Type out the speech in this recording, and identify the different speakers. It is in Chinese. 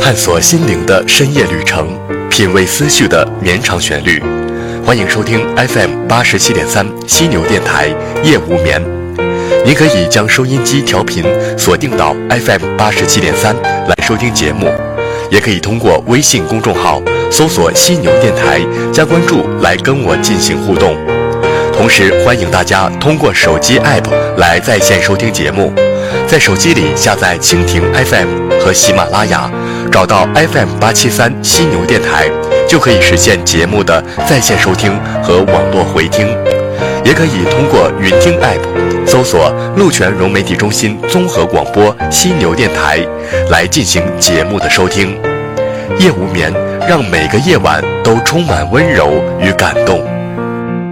Speaker 1: 探索心灵的深夜旅程，品味思绪的绵长旋律。欢迎收听 FM87.3犀牛电台夜无眠。您可以将收音机调频锁定到 FM87.3来收听节目，也可以通过微信公众号搜索犀牛电台加关注来跟我进行互动。同时欢迎大家通过手机 App 来在线收听节目，在手机里下载蜻蜓 FM 和喜马拉雅，找到 FM873犀牛电台，就可以实现节目的在线收听和网络回听。也可以通过云听 App 搜索鹿泉融媒体中心综合广播犀牛电台来进行节目的收听。夜无眠，让每个夜晚都充满温柔与感动。